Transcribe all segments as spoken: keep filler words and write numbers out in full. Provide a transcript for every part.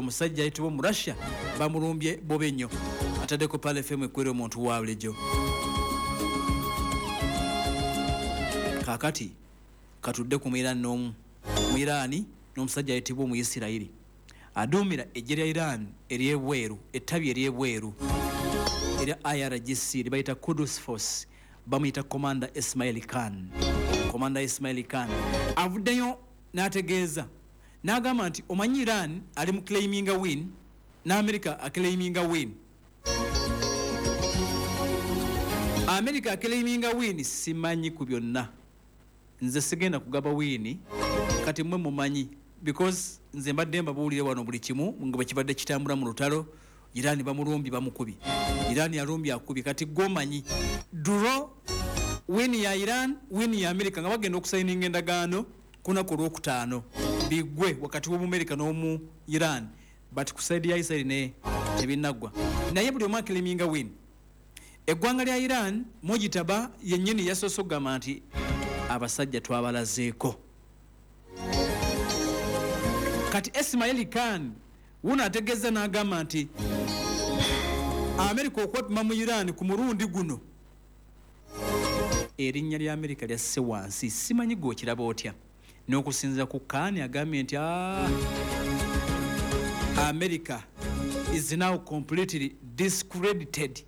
omusajja ayitibwa mu Russia bamulumbye bobe nnyo ataddeko pale F M ekwera omuntu wa bulijjo. Kakati katudde ku Iran n'omu mu Iran n'omusajja ayitibwa mu Isirayiri aduumira eggye lya Iran eryebweru ettabi eryebweru erya I R G C libayita Quds Force bamuyita Commander Ismail Khan. Commander Ismail Khan avuddeyo n'ategeeza n'agamba nti omanyi Iran ali mu claiming a win n'Amerika a claiming a win. America a claiming a win simanyi ku byonna nze sigenda kugaba win kati mwe mumanyi because nze mbadde mbabuulire wano buli kimu nga bakibadde kitambula mu lutalo. Iran bamulumbi bamukubi Iran yalumbi akubi kati gomanyi draw win ya Iran win ya America nga bagenda okusaininga endagaano kuna ku lwokutaano bigwe wakati wo mu America n'omu Iran but ku side ya Israel ne ebinagwa naye buli omwaka liminga win. Eggwanga lya Iran mujitaba yennyini yasosogama nti abasajja twabalazeeko. Kati Ismail Khan wuna ategeeza n'agamba nti America okwepima mu Iran ku murundi guno erinnya lya America lyasse wansi simanyi gw'okiraba otya n'okusinziira ku Khan agambye nti America is now completely discredited.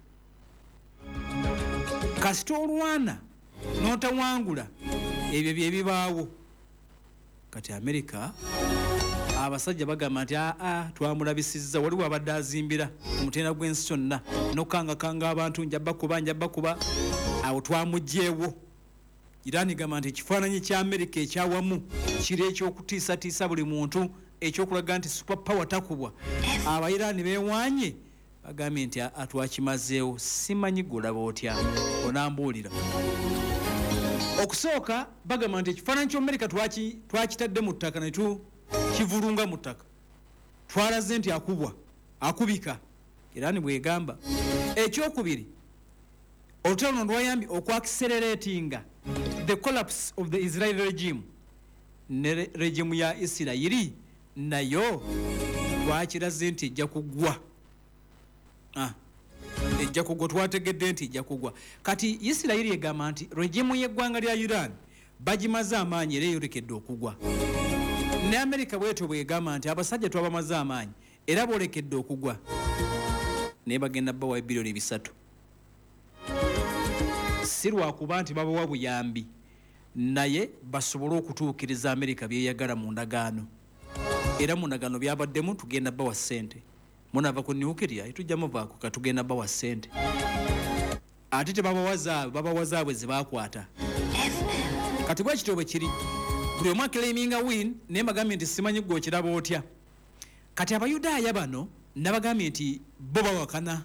Kasita olwana n'otawangula ebyo bye bibaawo kati America abasajja bagamba nti aa twamulabisizza waliwo abadde azimbira omutenda gw'ensi kyonna n'okukangakanga abantu njabba kuba njabba kuba awo twamugjeewo. Iran gamba nti ekifaananyi kya America ekyawamu kiri eky'okutiisatiisa buli muntu ekyokulaga nti super power takubwa. Abayiraani beewaanye bagambye nti atwakimazeewo simanyi golaba otya onambuulira. Okusooka bagamba nti ekifaananyi ky'America twakitadde mu ttaka ne tukivulunga mu ttaka twalaze nti akubwa akubika. Iran bwegamba ekyokubiri olutalo lwayambye okwakisereratinga the collapse of the Israeli regime ne regime ya Isirayiri nayo twakiraze nti ejja kugwa. Ah, ejja kugwa twategedde nti ejja kugwa. Kati Isirayiri egamba nti regime y'eggwanga lya Iran bagimaze amaanyi era eyolekedde okugwa. Ne America bweto bwegamba nti abasajja twabamaze amaanyi era bolekedde okugwa naye bagenda bawa bilioni bisatu. Si lwakuba nti babawa buyambi naye basobole okutuukiriza America byeyagala mu ndagaano era mu ndagaano byabaddemu tugenda bawa ssente munava ku nuclear etujja muvaako katugenda bawa ssente ate tebabawazaabwe babawazaabwe zebakwata. Kati bwe kityo bwe kiri buli omwa claiming a win naye bagambye nti simanyi gw'okiraba otya. Kati Abayudaaya bano nabagambye nti bo bawakana.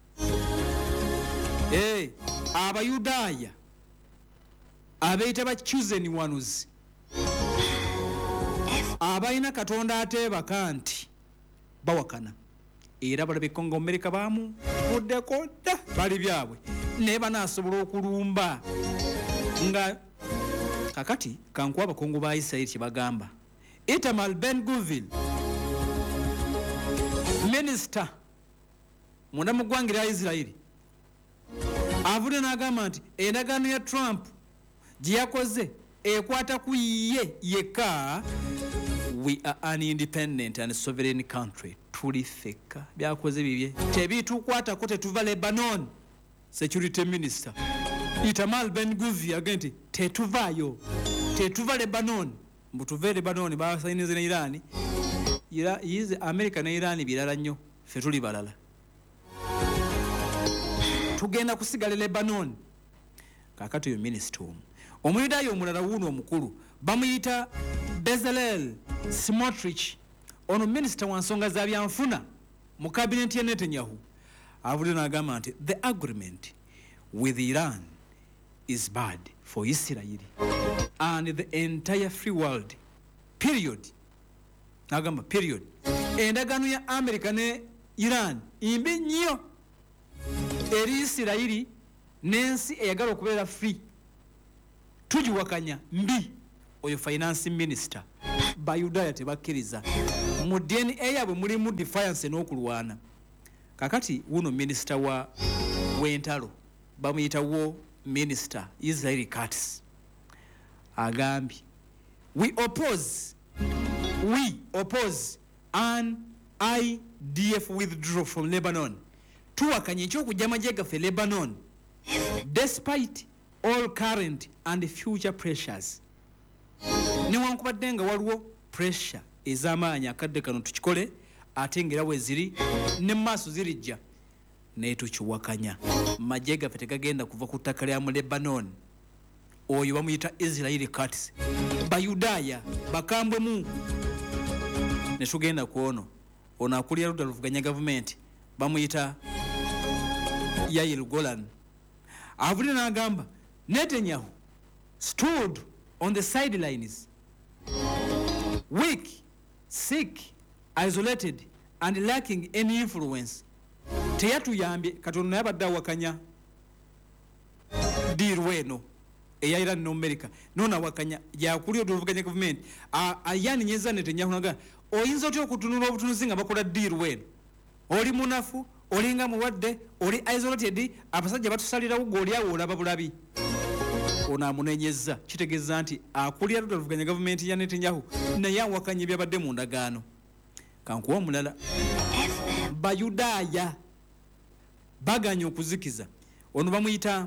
Hey, Abayudaaya abeeyita ba chosen ones abalina Katonda ateebaka nti bawakana era balabika nga America baamu kuddeko dda bali byabwe naye banaasobola okulumba nga kakati kankuwa abakungu ba Israel kye bagamba. Itamar Ben-Gvir minister munda mu ggwanga lya Israeli avudde n'agamba nti endagaano ya Trump gye yakoze ekwata ku ye yekka. We are an independent and sovereign country. Tuli feka byakoze bibye tebitukwatako tetuva Lebanon. Security minister Itamar Ben-Gvir agenti tetuvaayo tetuva Lebanon mbutuve Lebanon basainize ne Iran ira yize America ne Iran birala nnyo fe tuli balala tugenda kusigala Lebanon. Kakati yo minister omuyudayo omulala wuno omukulu bamuyita Bezalel Smotrich ono minister wa nsonga za byanfuna mu cabinet ya Netanyahu avudde n'agamba nti the agreement with Iran is bad for Israel and the entire free world period. N'agamba period. Endagaano ya America ne Iran imbi nnyo eri Isirayiri n'ensi eyagala okubeera free tugiwakanya mbi. Oyo finance minister Bayudaaya tebakkiriza mu D N A yabwe mulimu defiance n'okulwana. Kakati wuno minister wa w'entalo bamuyitawo minister Israel Katz agambye we oppose we oppose an I D F withdrawal from Lebanon. Tuwakanye ekyokujja amagye gaffe Lebanon despite all current and future pressures. Newankubadde nga waliwo pressure ez'amaanyi akadde kano tukikole ate ngera we ziri ne maaso zirijja naye tukiwakanya. Magye gaffe tegagenda kuva ku ttaka lya mu Lebanon. Oyo bamuyita Israel Katz. Bayudaaya bakambwemu ne tugenda ku ono ono akulira ludda luvuganya gavumenti bamuyita Yair Golan. Avulira n'agamba Netanyahu stood on the sidelines, weak, sick, isolated and lacking any influence. Teyatuyambye katono naye abadde awakanya diiru eno eya Iran no America nona awakanya yakulira oluvuganya gavumenti ayaninyeza Netanyahu naga oyinza otya okutunula obutunuzi nga bakola diiru eno oli munafu olinga muwadde oli isolated abasajja batusalirawo goli awo olaba bulabi. Ono amunenyeza kitegeeza nti akulira oluvuganya gavumenti ya Netanyahu naye awakanya byabadde mu ndagaano. Kankuwa omulala Bayudaaya baganya okuzikiza ono bamuyita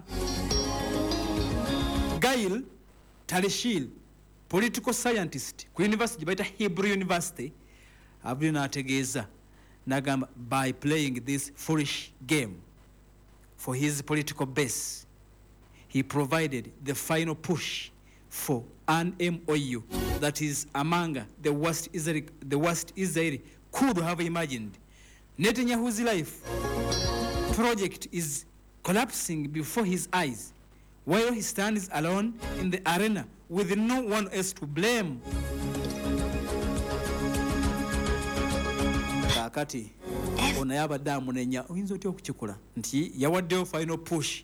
Gail Taleshil, political scientist ku university baita Hebrew University. Abuli n'ategeeza n'agamba by playing this foolish game for his political base he provided the final push for an M O U that is among the worst Israel, the worst Israel could have imagined. Netanyahu's life project is collapsing before his eyes while he stands alone in the arena with no one else to blame. Kakati ono yabadde amunenya oyinza otya okukikola nti yawaddeyo final push.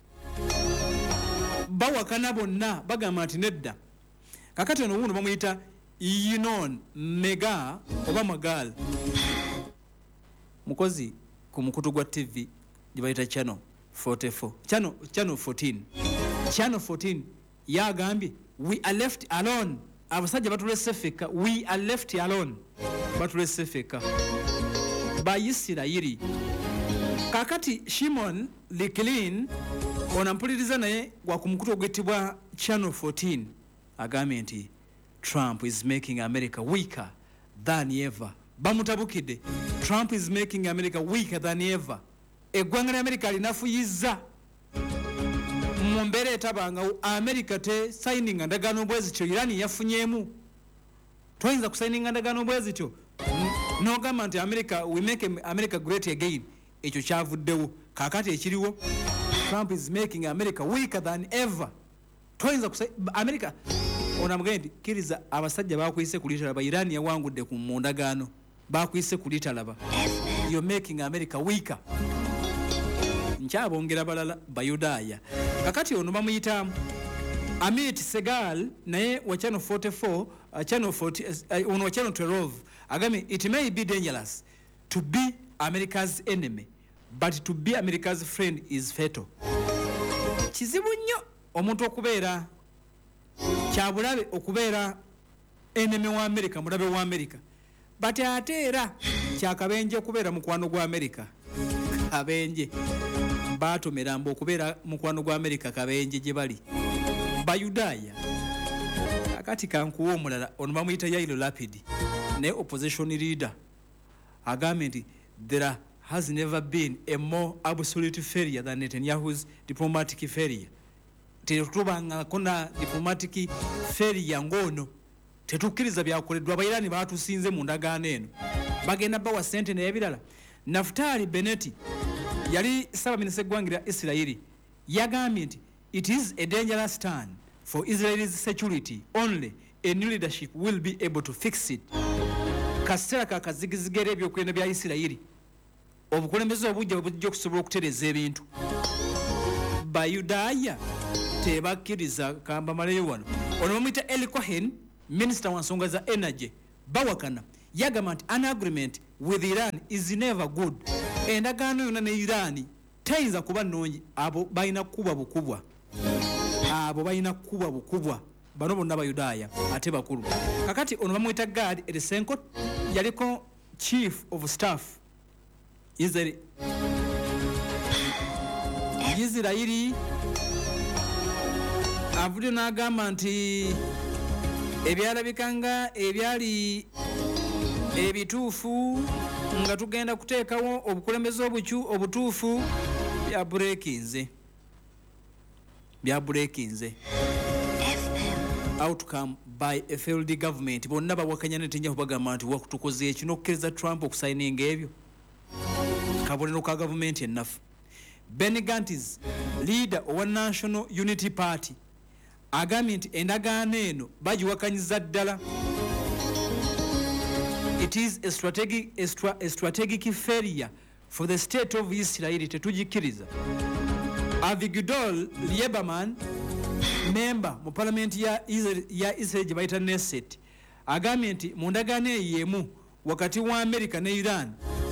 Bawakana bonna bagamba nti nedda. Kakati ono wuno bamuyita Yinon Mega oba Magal, mukozi ku mukutu gwa T V gibayita channel forty-four channel channel fourteen channel fourteen yagambye we are left alone. Abasajja batulese feka, we are left alone batulese feka ba Isirayiri. Kakati Shimon Liklin onampuliriza naye gwa ku mukutu ogwetibwa channel fourteen agambye nti Trump is making America weaker than ever. Bamutabukide Trump is making America weaker than ever. Eggwanga lya America linafuyiza mu mbeera etabanga America te signing ndagaano bwezityo Iran yafunyemu. Toyinza kusigning ndagaano bwezityo n'ogamba nti America we make America great again. Ekyo kyavuddewo. Kakati ekiriwo Trump is making America weaker than ever. Toyinza kusigning America onamugendi kiriza abasajja bakwise kulitalaba Iran yawangudde ku mundagaano bakwise kulitalaba. You're making America weaker. Nkyabongera balala Bayudaaya. Kakati ono bamuyita Amit Segal naye wa channel forty-four uh, channel forty uh, ono wa channel twelve agame it may be dangerous to be America's enemy but to be America's friend is fatal. Kizibu nnyo omuntu okubeera kyabulabe okubeera enemy wa America mulabe wa America but ate era kyakabenje okubeera mukwano gwa America kabenje batomera mbo okubeera mukwano gwa America kabenje gye bali Bayudaaya. Akati kankuwa omulala ono bamuyita Yair Lapid ne opposition leader agambye nti there has never been a more absolute failure than Netanyahu's diplomatic failure. Tetubanga kona diplomatic failure ngono tetukkiriza byakoleddwa Abayirani baatusinze mu ndagaano eno bagenda bawa sente n'ebirala. Naftali Bennett yali Ssaabaminisita eggwanga lya Isirayiri yagambye nti it is a dangerous turn for Israel's security. Only a new leadership will be able to fix it. Kaseera kakazigizigera ebyokwenda bya Isirayiri obukulembeze obujja bujja okusobola okutereza ebintu. Bayudaaya tebakkiriza kamba maleyo wano. Ono bamuyita Eli Cohen, minisita wa nsonga za energy bawakana yagamba nti an agreement with Iran is never good. Endagaano yonna ne Iran tayinza kuba nnungi. Abo balina kuba bukubwa. Abo balina kuba bukubwa. Bano bonna Bayudaaya ate bakulu. Kakati ono bamwita Gad Eisenhower yaliko chief of staff Israel Israeli avudde n'agamba nti ebyalabikanga ebyali ebituufu nga tugenda kuteekawo obukulembeze obucu obutuufu bya breakinze bya breakinze outcome by a failed government. Bonna bawakanya Netanyahu bagamba nti wakutukoze ekino okukkiriza Trump okusayininga ebyo kabonero ka government ennafu. Benny Gantz, leader owa National Unity Party, agambye nti endagaano eno bagiwakanyiza ddala. It is a strategic, a, stra, a strategic failure for the state of Israel tetugikiriza. Avigdor Lieberman, member mu parliament ya Israel, ya Israel gye bayita Knesset, agambye nti mu ndagaano yemu wakati wa America ne Iran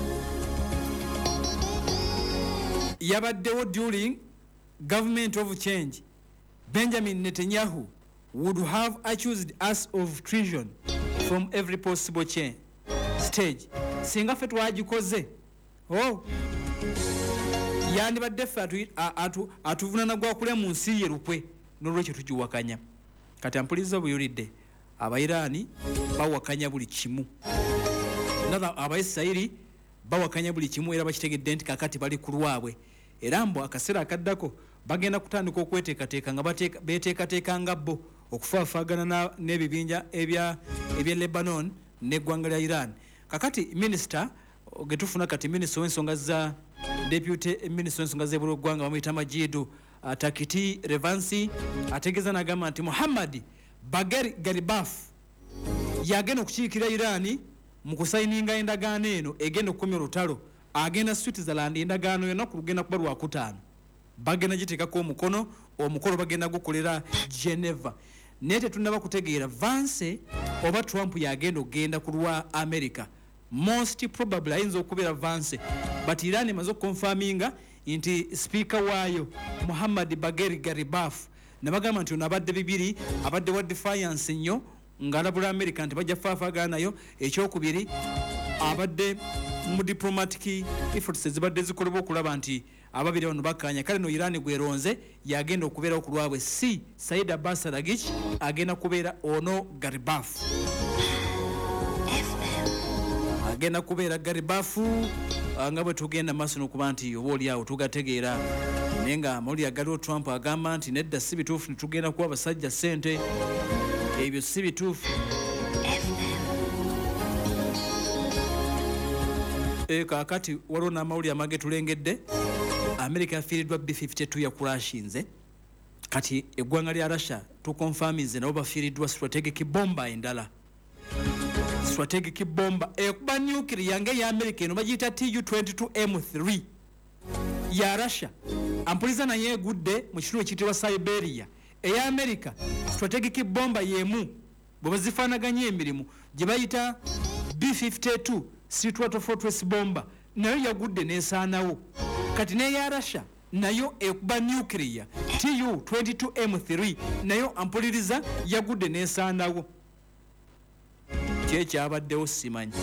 yabaddewo during government of change. Benjamin Netanyahu would have accused us of treason from every possible chain stage. Singa fe twagikoze oh yandibadde fe atu atuvunana gwa kule mu nsi ye lukwe n'olwekyo tugiwakanya. Kati ampuliza obuyulidde Abayiraani bawakanya buli kimu, naba Abayisirayiri bawakanya buli kimu era bakitegedde nti kakati bali ku lwabwe. Era mbo akaseera akaddako bagenda kutandika okweteekateeka nga beteekateeka nga bo okufaafaagana n'ebibinja ebya ebya Lebanon n'eggwanga lya Iran. Kakati minister getufuna kati minister w'ensonga za deputy minister w'ensonga z'ebweru w'eggwanga bamuyita Majidu uh, Takiti Revansi ategeeza n'agamba nti Muhammad Bagher Ghalibaf yagenda okukiikira Iran mu kusayininga endagaano eno egenda okukomya olutalo. Agenda Switzerland endagaano yonna ku lugenda kuba lwakutaano. Bagenda giteekako omukono, omukolo bagenda gukolera Geneva. Naye tetunnaba kutegeera Vance oba Trump yagenda okugenda ku lwa America. Most probably ayinza okubeera Vance, but Iran emaze okukonfaminga nti speaker waayo Muhammad Bagher Ghalibaf nabagamba nti ono abadde bibiri abadde wa defiance nnyo ng'alabula America nti bajja faafaagana nayo. Ekyokubiri abadde mu diplomatic efforts zibadde zikolebwa okulaba nti ababiri bano bakanya. Kale no Iran gweronze yagenda okubeera ku lwabwe si Said Abbas Araghchi, agenda kubeera ono Ghalibaf, agenda kubeera Ghalibaf nga bwe tugenda maaso n'okuba nti oba oli awo tugategeera. Naye nga amawulire agaliwo Trump agamba nti nedda si bituufu tugenda kuwa abasajja ssente, ebyo si bituufu. E kakati waliwo n'amawulire amage tulengedde America yafiiriddwa B fifty-two ya crashinze. Kati eggwanga lya Russia tukonfamize nabo bafiiriddwa strategic bomba endala. Strategic bomba ekuba nuclear yange ya America eno bagiyita T U twenty-two M three ya Russia. Ampuliza naye egudde mu kitundu ekiyitibwa Siberia. Eya America strategic bomba yemu bwe bazifaanaganya emirimu gye bayita B fifty-two Sweetwater Fortress bomba nayo yagudde n'esaanawo. Kati n'eya Russia nayo ekuba nuclear T U twenty-two M three nayo ampuliriza yagudde n'esaanawo. Kyekyabaddewo simanyi,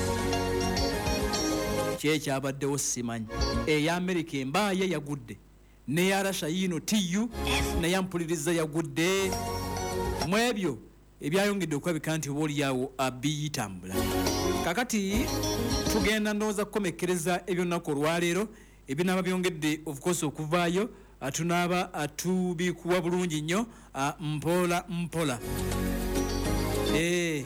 kyekyabaddewo simanyi. Eya America embaaya yagudde, n'eya Russia yino T U naye ampuliriza yagudde. Mu ebyo ebyayongedde okulabika nti oba oliawo abiyitambula. Kakati tugenda ndowooza kukomekkereza ebyonnaku olwaleero ebinaaba byongedde of course okuvaayo. Tunaaba atubikuwa bulungi nnyo mpola mpola. Eh,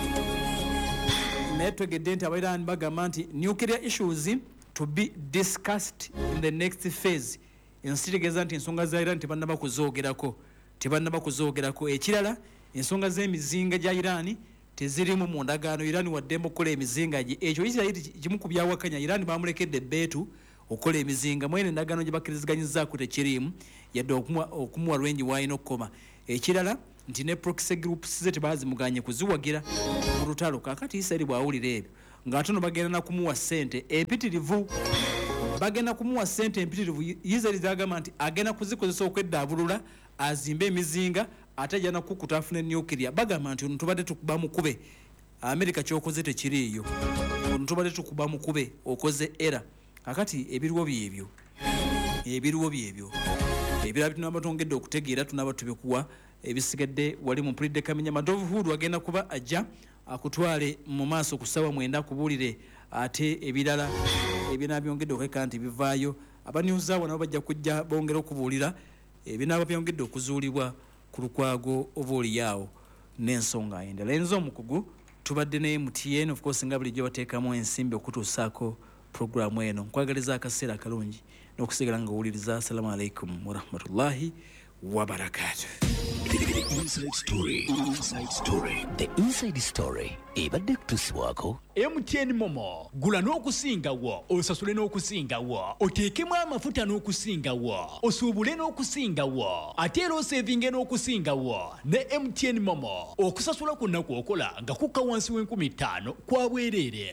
naye twegedde nti Abayiraani bagamba nti nuclear issues to be discussed in the next phase. Ensi tegeeza nti ensonga za Iran tebannaba kuzoogerako, tebannaba kuzoogerako. Ekirala ensonga z'emizinga gya Iran tezirimu mu ndagaano. Iran waddembe okukola emizinga gye, ekyo Isirayiri kimu ku byawakanya. Iran bamulekedde bbeetu okukola emizinga, mwene endagaano gye bakkiriziganyizzaako tekiriimu yadde okumuwa lwengi w'alina okukoma. Ekirala nti ne proxy groups ze tebazimuganye kuziwagira mu lutalo kakati Israel bwawulira ebyo ng'atono bagenda na kumuwa ssente empitirivu bagenda kumuwa ssente empitirivu Israel zagamba nti agenda kuzikozesa okweddabulula azimbe emizinga ate ajja nakukuta afune nuclear bagamba nti ono tubadde tukuba mukube Amerika kyokoze tekiriiyo ono tubadde tukuba mukube okoze era kakati ebiriwo byebyo ebiriwo byebyo ebirala tunaba tongedde okutegeera tunaba tubikuwa ebisigadde wali mu Pulidde Kamenya Madovu Hudu agenda kuba ajja akutwale mu maaso kusawa mwenda kubuulire ate ebirala ebinabyongedde okeka nti bivaayo abanyuzawo nabo bajja kujja bongera okubuulira ebinaba byongedde okuzuulibwa ku lukwago obuuliyaawo n'ensonga endala enzo omukugu tubadde ne M T N of course nga bulijjo bateekamu ensimbi okutuusaako programu eno nkwagaliza akaseera akalungi n'okusigala nga owuliriza assalamu alaikum warahmatullahi wabarakatuh. The inside story. Inside story. The inside story. Ebadde kutusibwako M T N Momo gula n'okusingawo osasule n'okusingawo oteekemu amafuta n'okusingawo osuubule n'okusingawo ate era osevinge n'okusingawo ne M T N Momo okusasula kwonna kw'okola nga kukka wansi w'enkumi ttaano kwa bwereere.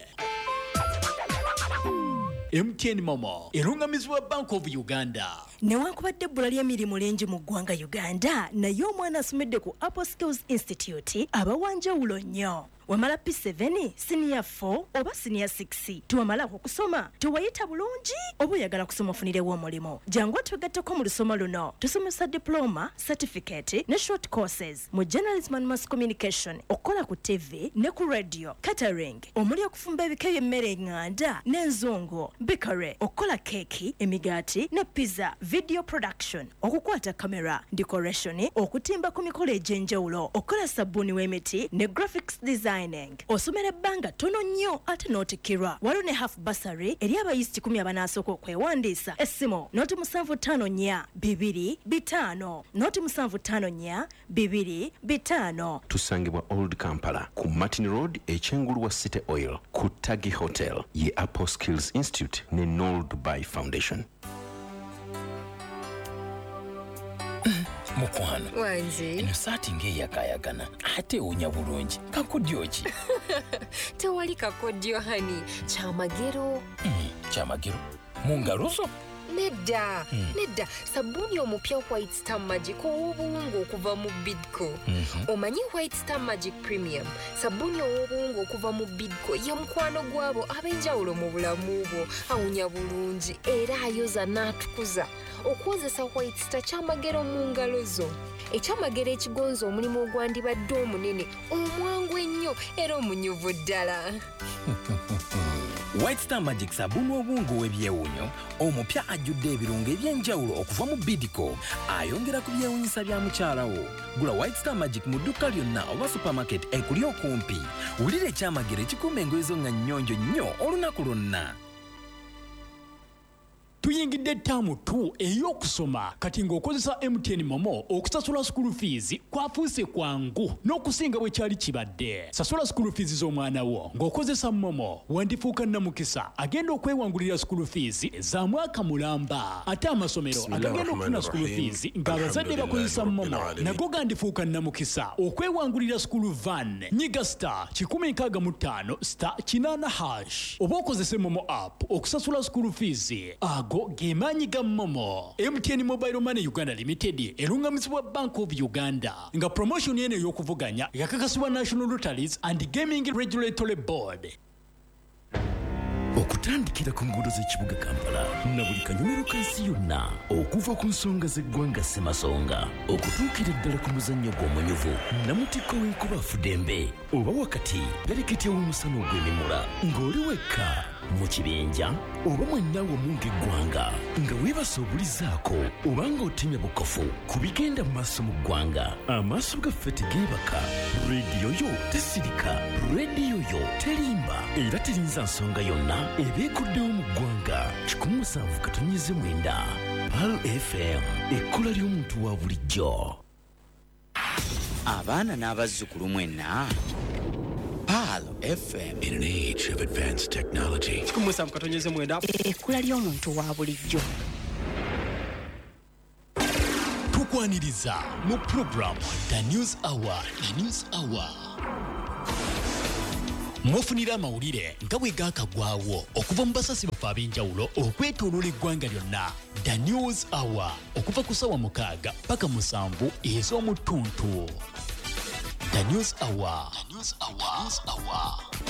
M T N Momo erungamizibwa Bank of Uganda. Newankubadde ebbula ly'emirimu lingi mu ggwanga Uganda naye omwana asomedde ku Apple Skills Institute abawanjawulo nnyo. Wamala P seven, Senior four oba Senior six tuwamala okusoma tuwayita bulungi oba oyagala kusoma ofunirewo omulimo jangu twegatteko mu lusoma luno tusomesa diploma, certificate ne short courses mu journalism and mass communication okola ku T V ne ku radio, catering omuli okufumba ebika by'emmere enganda n'enzongo, bakery okola keki, emigaati ne pizza, video production okukwata kamera, decoration okutimba ku mikolo egy'enjawulo okola sabbuuni w'emiti ne graphics design. Osomera ebbanga tono nnyo ate n'otikirwa waliwo ne half bursary eri abayisiti kumi abanasooka okwewandiisa essimu noti musanvu ttaano nnya bibiri bitaano noti musanvu ttaano nnya bibiri bitaano. tusangibwa Old Kampala ku Martin Road ekyengulu wa City Oil ku Tagi Hotel ye Apple Skills Institute ne Noel Dubai Foundation. Mukwano wanzi ino saati ng'eyakayagana ate owunya bulungi kakodyo ki? tewali kakodyo hani kyamagero. Mm, kyamagero mu ngalo zo? Nedda mm. nedda sabuni omupya White Star Magic ow'obuwungu okuva mu Bidco. Mm-hmm. Omanyi White Star Magic Premium sabuni ow'obuwungu okuva mu Bidco ye mukwano gwabo ab'enjawulo mu bulamu bwo awunya bulungi era ayoza n'atukuza. Okukozesa White Star kyamagero mu ngalo zo. Ekyamagero ekigonza omulimu ogwandibadde omunene omwangu ennyo era omunyuvu ddala. White Star Magic sabuni obungu w'ebyewunyo omupya ajjudde ebirungo eby'enjawulo okuva mu Bidco ayongera ku byewunyisa bya mukyalawo. Gula White Star Magic mu dduka lyonna oba supermarket ekuli okumpi. Wulira ekyamagero ekikuuma engoye zo nga nnyonjo nnyo olunaku lwonna. Tuyingidde ttaamu tu ey'okusoma kati ng'okozesa M T N Momo okusasula school fees kwafuuse kwangu n'okusinga bwe kyali kibadde. Sasula school fees z'omwana wo ng'okozesa Momo wandifuuka nnamukisa agenda okwewangulira school fees za mwaka mulamba ate amasomero agagenda okufuna school fees ng'abazadde bakozesa Momo nago gandifuuka nnamukisa okwewangulira school van nyiga star kikumi nkaaga mu ttaano star kinaana hash oba okozese Momo app okusasula school fees ago gemaanyi ga Momo. M T N Mobile Money Uganda Limited erungamizibwa Bank of Uganda nga promotion eno ey'okuvuganya yakakasibwa National Lotteries and Gaming Regulatory Board. Okutandikira ku nguudo z'ekibuga Kampala na buli kanyomero kansi yonna okuva ku nsonga z'eggwanga Ssemasonga okutuukira ddala ku muzannyo gw'omunyuvu Namutikko w'enkuba Afudembe oba wakati pereketi w'omusana ogw'emimula ng'oli wekka mu kibinja oba mwenna wamu ng'eggwanga nga weebase obulizaako oba ng'otemya bukofu ku bigenda mu maaso mu ggwanga amaaso gaffe tegeebaka rediyo yo tesirika rediyo yo terimba era terinza nsonga yonna ebeekuddewo mu ggwanga kikumi musanvu katonnyeze mwenda Pal F M ekkola ly'omuntu wa bulijjo. Abaana n'abazzukulu mwenna Pal F M. In an age of advanced technology, ekkula ly'omuntu wa bulijjo. Tukwaniriza mu program The News Hour. The News Hour. mwofunira amawulire nga bwe gaakagwawo okuva mu basasi baffe ab'enjawulo okwetooloola eggwanga lyonna. The News Hour okuva ku ssaawa mukaaga paka musanvu ez'omu ttuntu. The News Hour. The News Hour.